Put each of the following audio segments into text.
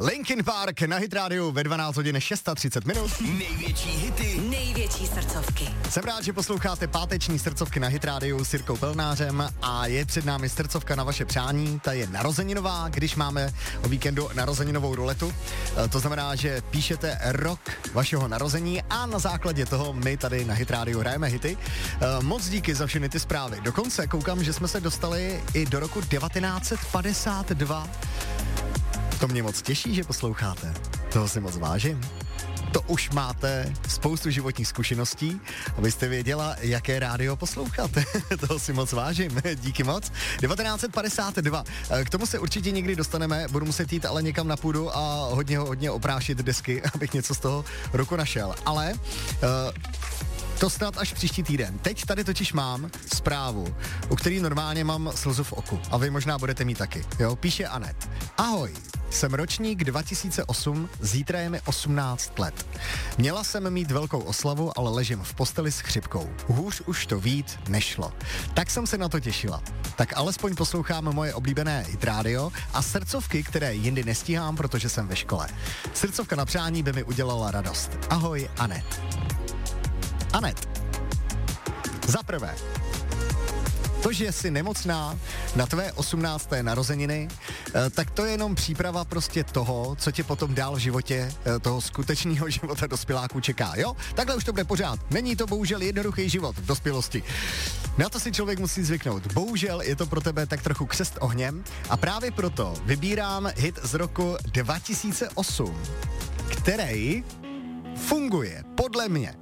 Linkin Park na Hit Radio ve 12 hodin 6:30 minut. Největší hity, největší srdcovky. Jsem rád, že posloucháte páteční srdcovky na Hit Radio s Jirkou Pelnářem a je před námi srdcovka na vaše přání. Ta je narozeninová, když máme o víkendu narozeninovou ruletu. To znamená, že píšete rok vašeho narození a na základě toho my tady na Hit Radio hrajeme hity. Moc díky za všechny ty zprávy. Dokonce koukám, že jsme se dostali i do roku 1952. To mě moc těší, že posloucháte. Toho si moc vážím. To už máte spoustu životních zkušeností, abyste věděla, jaké rádio posloucháte. Toho si moc vážím. Díky moc. 1952. K tomu se určitě někdy dostaneme. Budu muset jít ale někam na půdu a hodně oprášit desky, abych něco z toho roku našel. Ale to snad až příští týden. Teď tady totiž mám zprávu, u který normálně mám slzu v oku. A vy možná budete mít taky. Jo? Píše Anet. Ahoj, jsem ročník 2008, zítra je mi 18 let. Měla jsem mít velkou oslavu, ale ležím v posteli s chřipkou. Hůř už to vít nešlo. Tak jsem se na to těšila. Tak alespoň poslouchám moje oblíbené Hit Radio a srdcovky, které jindy nestíhám, protože jsem ve škole. Srdcovka na přání by mi udělala radost. Ahoj, Anet. Anet, za prvé, to, že jsi nemocná na tvé 18. narozeniny, tak to je jenom příprava prostě toho, co tě potom dál v životě, toho skutečného života dospěláků čeká, jo? Takhle už to bude pořád. Není to bohužel jednoduchý život v dospělosti. Na to si člověk musí zvyknout. Bohužel je to pro tebe tak trochu křest ohněm a právě proto vybírám hit z roku 2008, který funguje podle mě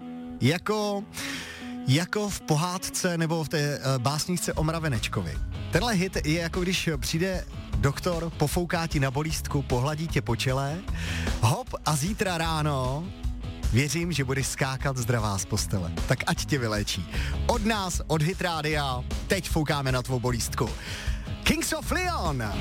jako v pohádce nebo v té básničce o mravenečkovi. Tenhle hit je jako když přijde doktor, pofouká ti na bolístku, pohladí tě po čele, hop a zítra ráno věřím, že budeš skákat zdravá z postele. Tak ať tě vyléčí. Od nás, od Hit Rádia, teď foukáme na tvou bolístku. Kings of Leon!